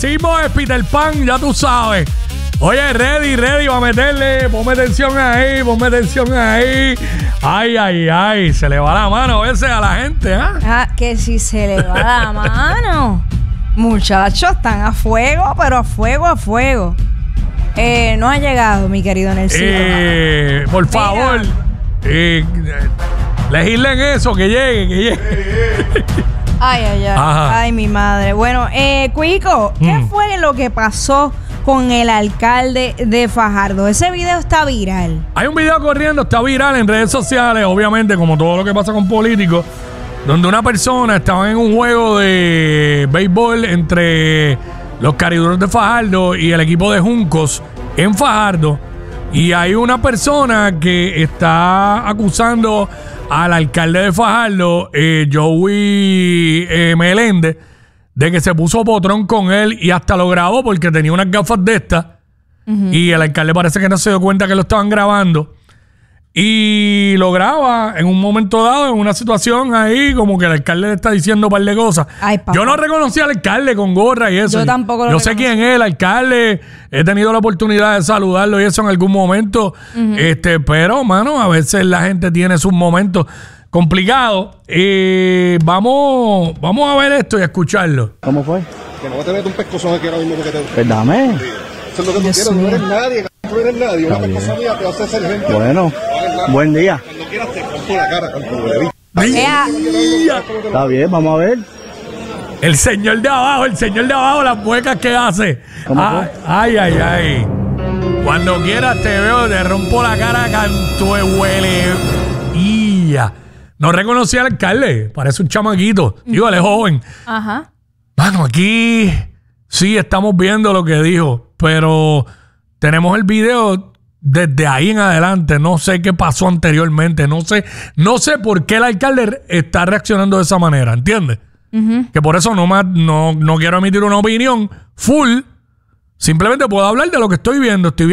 mismo es Peter Pan, ya tú sabes. Oye, ready, va a meterle. Ponme atención ahí. Ay. Se le va la mano a veces a la gente, ¿ah? Que si se le va la mano. Muchachos, están a fuego, pero a fuego. No ha llegado, mi querido Nelson. Por favor, legislen eso, que llegue. Ay, mi madre. Bueno, Cuico, ¿qué fue lo que pasó con el alcalde de Fajardo? Ese video está viral. Hay un video corriendo, está viral en redes sociales, obviamente, como todo lo que pasa con políticos, donde una persona estaba en un juego de béisbol entre los Cariduros de Fajardo y el equipo de Juncos en Fajardo. Y hay una persona que está acusando al alcalde de Fajardo, Joey Meléndez, de que se puso potrón con él y hasta lo grabó porque tenía unas gafas de estas. Y el alcalde parece que no se dio cuenta que lo estaban grabando. Y lo graba en un momento dado, en una situación ahí, como que el alcalde le está diciendo un par de cosas. Yo no reconocí al alcalde con gorra y eso. Yo tampoco lo Yo sé quién es el alcalde. He tenido la oportunidad de saludarlo y eso en algún momento. Pero, mano, a veces la gente tiene sus momentos complicados. Vamos a ver esto y a escucharlo. ¿Cómo fue? Que no va a tener un pescozón aquí ahora mismo porque te... Pues dame. Eso es lo que tú quieres, no eres nadie, no eres nadie. Una pescosa mía te va a hacer ser gente. Bueno, buen día. Cuando quieras te rompo la cara, canto. Está bien, vamos a ver. El señor de abajo, las muecas que hace. Ay. Cuando quieras te veo, te rompo la cara, canto de huele. No reconocí al alcalde, parece un chamaquito. Digo, él es joven. Ajá. Mano, aquí sí estamos viendo lo que dijo, pero tenemos el video desde ahí en adelante. No sé qué pasó anteriormente. No sé por qué el alcalde está reaccionando de esa manera, ¿entiendes? Que por eso no quiero emitir una opinión full. Simplemente puedo hablar de lo que estoy viendo.